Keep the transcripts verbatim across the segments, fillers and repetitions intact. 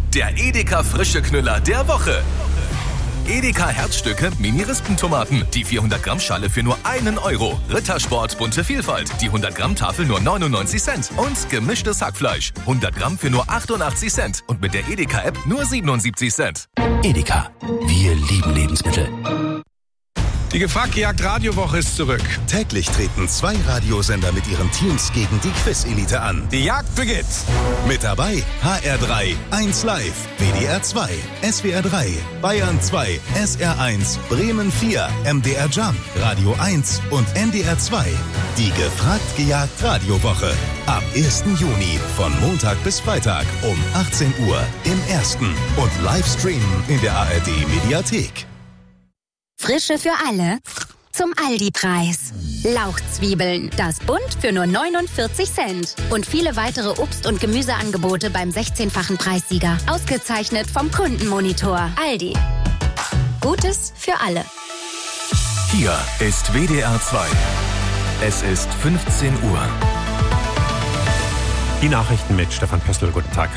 Der Edeka frische Knüller der Woche. Edeka Herzstücke Mini-Rispentomaten. Die vierhundert Gramm Schale für nur einen Euro. Rittersport bunte Vielfalt. Die hundert Gramm Tafel nur neunundneunzig Cent. Und gemischtes Hackfleisch. hundert Gramm für nur achtundachtzig Cent. Und mit der Edeka-App nur siebenundsiebzig Cent. Edeka. Wir lieben Lebensmittel. Die Gefragt-Gejagt-Radiowoche ist zurück. Täglich treten zwei Radiosender mit ihren Teams gegen die Quiz-Elite an. Die Jagd beginnt. Mit dabei H R drei, eins Live, W D R zwei, S W R drei, Bayern zwei, S R eins, Bremen vier, M D R Jump, Radio eins und N D R zwei. Die Gefragt-Gejagt-Radiowoche. Ab ersten Juni von Montag bis Freitag um achtzehn Uhr im Ersten und Livestreamen in der A R D-Mediathek. Frische für alle zum Aldi-Preis. Lauchzwiebeln, das Bund für nur neunundvierzig Cent. Und viele weitere Obst- und Gemüseangebote beim sechzehnfachen Preissieger. Ausgezeichnet vom Kundenmonitor. Aldi. Gutes für alle. Hier ist W D R zwei. Es ist fünfzehn Uhr. Die Nachrichten mit Stefan Pössl. Guten Tag.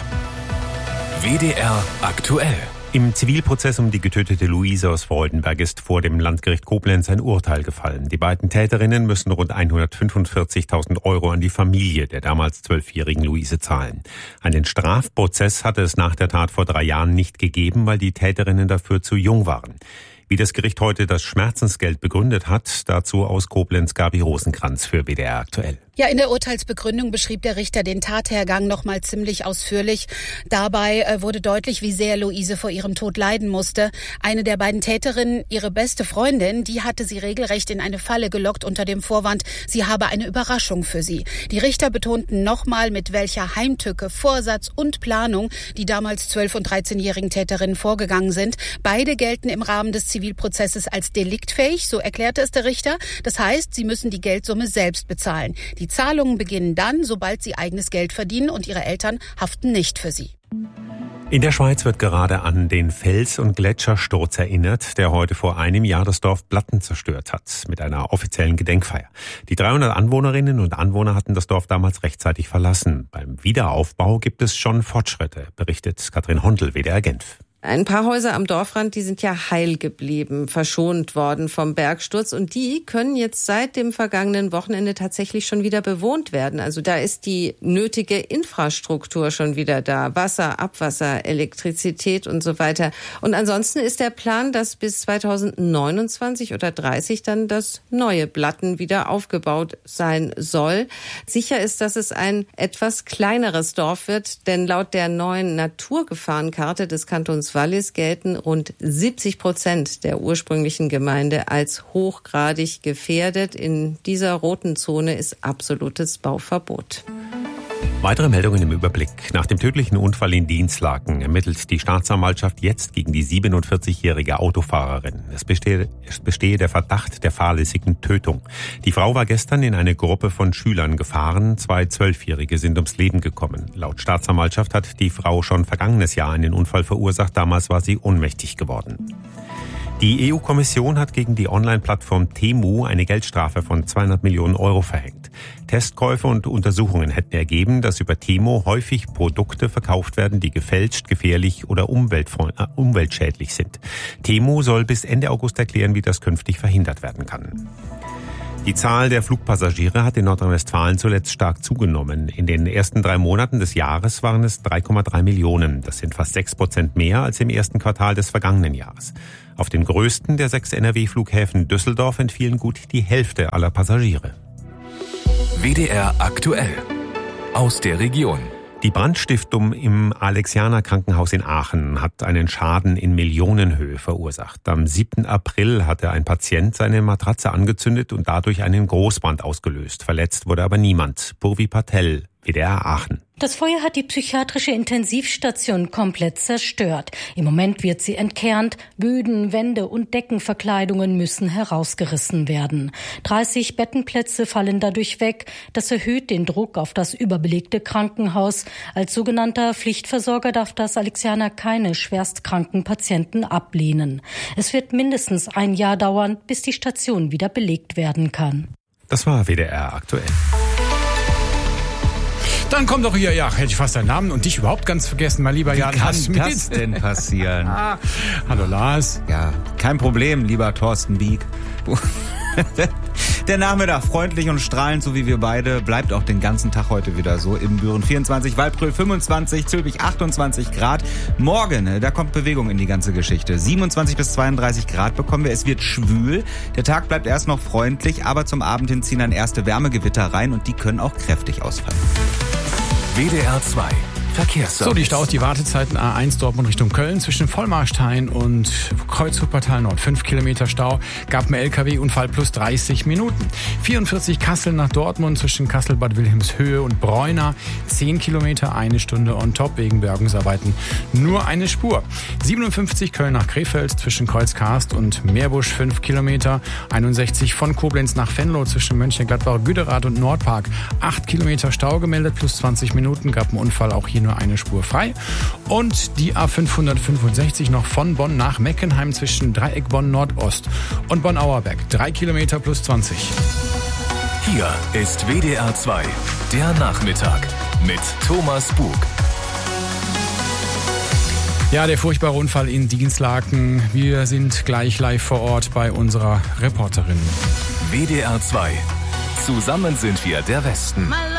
W D R aktuell. Im Zivilprozess um die getötete Luise aus Freudenberg ist vor dem Landgericht Koblenz ein Urteil gefallen. Die beiden Täterinnen müssen rund hundertfünfundvierzigtausend Euro an die Familie der damals zwölfjährigen Luise zahlen. Einen Strafprozess hatte es nach der Tat vor drei Jahren nicht gegeben, weil die Täterinnen dafür zu jung waren. Wie das Gericht heute das Schmerzensgeld begründet hat, dazu aus Koblenz Gabi Rosenkranz für W D R aktuell. Ja, in der Urteilsbegründung beschrieb der Richter den Tathergang noch mal ziemlich ausführlich. Dabei äh, wurde deutlich, wie sehr Luise vor ihrem Tod leiden musste. Eine der beiden Täterinnen, ihre beste Freundin, die hatte sie regelrecht in eine Falle gelockt unter dem Vorwand, sie habe eine Überraschung für sie. Die Richter betonten nochmal, mit welcher Heimtücke, Vorsatz und Planung die damals zwölf- und dreizehnjährigen Täterinnen vorgegangen sind. Beide gelten im Rahmen des Zivilprozesses als deliktfähig, so erklärte es der Richter. Das heißt, sie müssen die Geldsumme selbst bezahlen. Die Zahlungen beginnen dann, sobald sie eigenes Geld verdienen, und ihre Eltern haften nicht für sie. In der Schweiz wird gerade an den Fels- und Gletschersturz erinnert, der heute vor einem Jahr das Dorf Blatten zerstört hat, mit einer offiziellen Gedenkfeier. Die dreihundert Anwohnerinnen und Anwohner hatten das Dorf damals rechtzeitig verlassen. Beim Wiederaufbau gibt es schon Fortschritte, berichtet Katrin Hondel, W D R Genf. Ein paar Häuser am Dorfrand, die sind ja heil geblieben, verschont worden vom Bergsturz. Und die können jetzt seit dem vergangenen Wochenende tatsächlich schon wieder bewohnt werden. Also da ist die nötige Infrastruktur schon wieder da. Wasser, Abwasser, Elektrizität und so weiter. Und ansonsten ist der Plan, dass bis zweitausendneunundzwanzig oder dreißig dann das neue Blatten wieder aufgebaut sein soll. Sicher ist, dass es ein etwas kleineres Dorf wird, denn laut der neuen Naturgefahrenkarte des Kantons Wallis gelten rund siebzig Prozent der ursprünglichen Gemeinde als hochgradig gefährdet. In dieser roten Zone ist absolutes Bauverbot. Weitere Meldungen im Überblick. Nach dem tödlichen Unfall in Dinslaken ermittelt die Staatsanwaltschaft jetzt gegen die siebenundvierzigjährige Autofahrerin. Es bestehe, es bestehe der Verdacht der fahrlässigen Tötung. Die Frau war gestern in eine Gruppe von Schülern gefahren. Zwei Zwölfjährige sind ums Leben gekommen. Laut Staatsanwaltschaft hat die Frau schon vergangenes Jahr einen Unfall verursacht. Damals war sie ohnmächtig geworden. Die E U-Kommission hat gegen die Online-Plattform Temu eine Geldstrafe von zweihundert Millionen Euro verhängt. Testkäufe und Untersuchungen hätten ergeben, dass über Temu häufig Produkte verkauft werden, die gefälscht, gefährlich oder umweltschädlich sind. Temu soll bis Ende August erklären, wie das künftig verhindert werden kann. Die Zahl der Flugpassagiere hat in Nordrhein-Westfalen zuletzt stark zugenommen. In den ersten drei Monaten des Jahres waren es drei Komma drei Millionen. Das sind fast sechs Prozent mehr als im ersten Quartal des vergangenen Jahres. Auf den größten der sechs N R W-Flughäfen Düsseldorf entfielen gut die Hälfte aller Passagiere. W D R aktuell. Aus der Region. Die Brandstiftung im Alexianer Krankenhaus in Aachen hat einen Schaden in Millionenhöhe verursacht. Am siebten April hatte ein Patient seine Matratze angezündet und dadurch einen Großbrand ausgelöst. Verletzt wurde aber niemand. Purvi Patel, W D R Aachen. Das Feuer hat die psychiatrische Intensivstation komplett zerstört. Im Moment wird sie entkernt. Böden, Wände und Deckenverkleidungen müssen herausgerissen werden. dreißig Bettenplätze fallen dadurch weg. Das erhöht den Druck auf das überbelegte Krankenhaus. Als sogenannter Pflichtversorger darf das Alexianer keine schwerstkranken Patienten ablehnen. Es wird mindestens ein Jahr dauern, bis die Station wieder belegt werden kann. Das war W D R aktuell. Dann komm doch hier, ja, hätte ich fast deinen Namen und dich überhaupt ganz vergessen, mein lieber Wie Jan. kann Schmidt. das denn passieren? Ah. Hallo Lars. Ja, kein Problem, lieber Thorsten Bieg. Der Nachmittag freundlich und strahlend, so wie wir beide, bleibt auch den ganzen Tag heute wieder so. Ibbenbüren vierundzwanzig, Waldbröl fünfundzwanzig, Zülpich achtundzwanzig Grad. Morgen, da kommt Bewegung in die ganze Geschichte. siebenundzwanzig bis zweiunddreißig Grad bekommen wir. Es wird schwül. Der Tag bleibt erst noch freundlich, aber zum Abend hin ziehen dann erste Wärmegewitter rein und die können auch kräftig ausfallen. W D R zwei Verkehrsservice. So, die Staus, die Wartezeiten A eins Dortmund Richtung Köln zwischen Vollmarstein und Kreuz-Wuppertal Nord. fünf Kilometer Stau, gab einen L K W-Unfall plus dreißig Minuten. vierundvierzig Kassel nach Dortmund zwischen Kassel-Bad Wilhelmshöhe und Bräuna. zehn Kilometer, eine Stunde on top wegen Bergungsarbeiten. Nur eine Spur. siebenundfünfzig Köln nach Krefeld zwischen Kreuz-Karst und Meerbusch. fünf Kilometer. einundsechzig von Koblenz nach Venlo zwischen Mönchengladbach, Güderath und Nordpark. acht Kilometer Stau gemeldet plus zwanzig Minuten. Gab einen Unfall, auch hier nur eine Spur frei. Und die A fünfhundertfünfundsechzig noch von Bonn nach Meckenheim zwischen Dreieck Bonn Nordost und Bonn-Auerberg. drei Kilometer plus zwanzig. Hier ist W D R zwei, der Nachmittag mit Thomas Bug. Ja, der furchtbare Unfall in Dinslaken. Wir sind gleich live vor Ort bei unserer Reporterin. W D R zwei. Zusammen sind wir der Westen. My